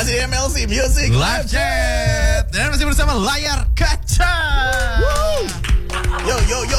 Masih MLC Music Live Chat. Dan masih bersama Layar Kaca. Yo.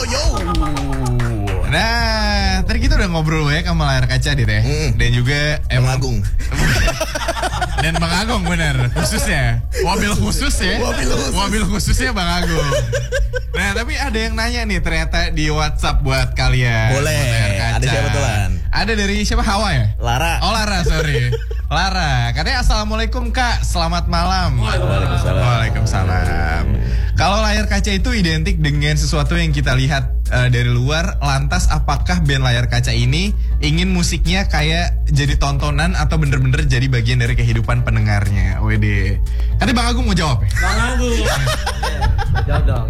Nah, tadi kita udah ngobrol ya sama Layar Kaca Dit ya. Dan juga Bang Agung. Dan Bang Agung bener, khususnya mobil khusus ya. Mobil khususnya Bang Agung. Nah, tapi ada yang nanya nih ternyata di WhatsApp buat kalian. Boleh. Ada siapa tuh, Lan? Ada dari siapa? Hawa ya? Lara. Oh, Lara, sorry. Lara, katanya assalamualaikum Kak, selamat malam. Waalaikumsalam. Kalau layar kaca itu identik dengan sesuatu yang kita lihat dari luar, lantas apakah band Layar Kaca ini ingin musiknya kayak jadi tontonan atau bener-bener jadi bagian dari kehidupan pendengarnya? Wede. Tadi Bang Agung mau jawab ya? Bang Agung. Jawab dong.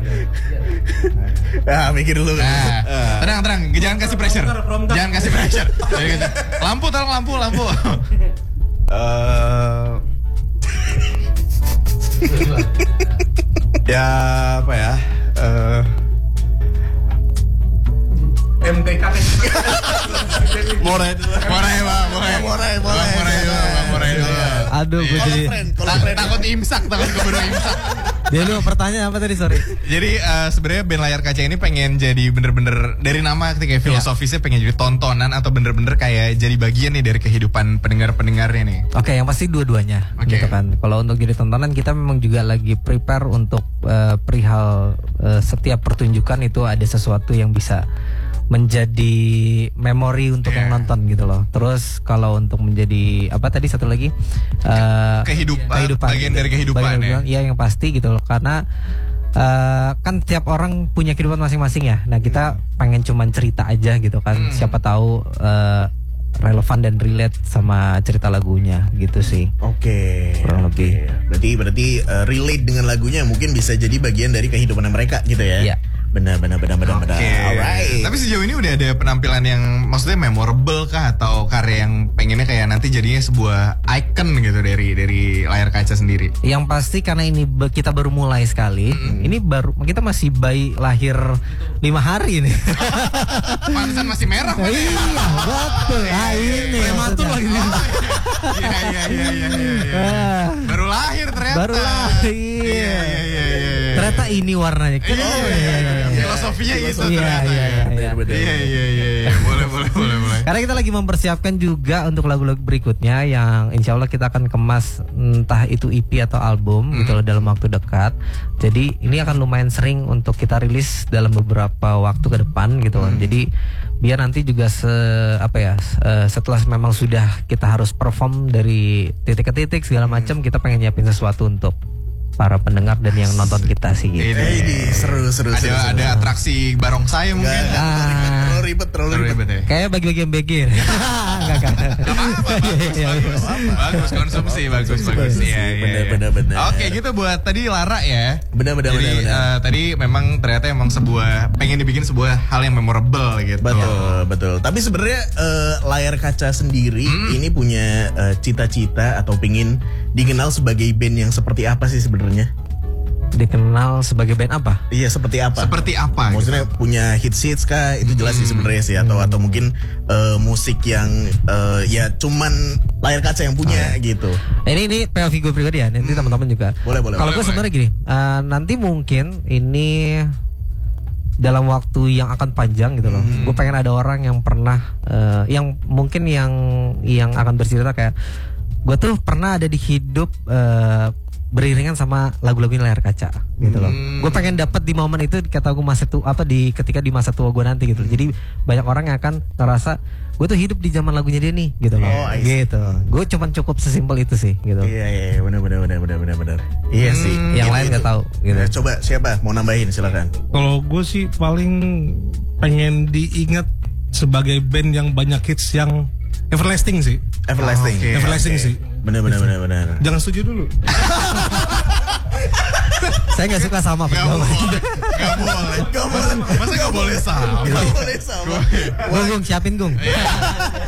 Mikir dulu. Tenang, jangan kasih pressure. Jangan kasih pressure. Lampu, tolong lampu. Ya apa ya? MTK. Morai dulu. Morai dulu. Aduh, gue jadi takut imsak, takut keburu imsak. dia lu pertanyaan apa tadi, sorry. Jadi sebenarnya band Layar Kaca ini pengen jadi bener-bener dari nama ketika filosofisnya pengen jadi tontonan atau bener-bener kayak jadi bagian nih dari kehidupan pendengar-pendengarnya nih. Oke, yang pasti dua-duanya, gitu kan. Kalau untuk jadi tontonan kita memang juga lagi prepare untuk perihal setiap pertunjukan itu ada sesuatu yang bisa menjadi memori untuk yang nonton gitu loh. Terus kalau untuk menjadi apa tadi satu lagi kehidupan bagian dari kehidupan ya. Iya, yang pasti gitu loh, karena kan tiap orang punya kehidupan masing-masing ya. Nah, kita pengen cuman cerita aja gitu kan. Siapa tahu relevan dan relate sama cerita lagunya gitu sih. Oke. Kurang lebih. Berarti relate dengan lagunya mungkin bisa jadi bagian dari kehidupan mereka gitu ya. Iya. Benar. Alright. Tapi sejauh ini udah ada penampilan yang maksudnya memorable kah atau karya yang pengennya kayak nanti jadinya sebuah icon gitu dari Layar Kaca sendiri? Yang pasti karena ini kita baru mulai sekali. Ini baru kita masih bayi lahir 5 hari nih. Pantesan masih merah. Iya, betul. Nah, ini prematur lagi. Iya. Baru lahir ternyata. Baru lahir. Iya. Ternyata ini warnanya. Iya. Filosofinya itu ternyata. Iya. Boleh. Karena kita lagi mempersiapkan juga untuk lagu-lagu berikutnya yang insya Allah kita akan kemas entah itu EP atau album gitu loh dalam waktu dekat. Jadi ini akan lumayan sering untuk kita rilis dalam beberapa waktu ke depan gitu loh. Jadi biar nanti juga setelah memang sudah kita harus perform dari titik ke titik segala macam, kita pengen nyiapin sesuatu untuk para pendengar dan yang nonton kita sih gitu. Ini seru. Ada atraksi barongsai mungkin. Terlalu ribet ya. Kayak bagi-bagi MBG. Enggak. Bagus konsumsi, bagus. Iya. Benar. Oke, gitu buat tadi Lara ya. Benar. Jadi tadi memang ternyata pengen dibikin sebuah hal yang memorable gitu. Betul. Tapi sebenarnya Layar Kaca sendiri ini punya cita-cita atau pingin dikenal sebagai band yang seperti apa sih sebenarnya? Dikenal sebagai band apa? Iya, seperti apa? Maksudnya gitu? punya hits kah? Itu jelas sih sebenarnya sih, atau mungkin musik yang ya cuman Layar Kaca yang punya gitu. Ini POV gue pribadi ya. Nanti teman-teman juga. Boleh. Kalau gue sebenarnya gini, nanti mungkin ini dalam waktu yang akan panjang gitu loh. Gue pengen ada orang yang pernah yang mungkin yang akan bercerita kayak gue tuh pernah ada di hidup beriringan sama lagu-lagu Layar Kaca gitu loh. Gue pengen dapat di momen itu kata gue ketika di masa tua gue nanti gitu. Jadi banyak orang yang akan ngerasa gue tuh hidup di zaman lagunya dia nih gitu loh. Gitu. Gue cukup sesimpel itu sih gitu. Iya, benar. Iya sih. Yang lain nggak tahu gitu. Coba siapa mau nambahin, silakan. Kalau gue sih paling pengen diingat sebagai band yang banyak hits yang everlasting sih. Everlasting sih. Benar. Jangan setuju dulu. Saya nggak suka sama perjalanan. Gak boleh. Masa gak boleh sama? Gung, siapin Gung.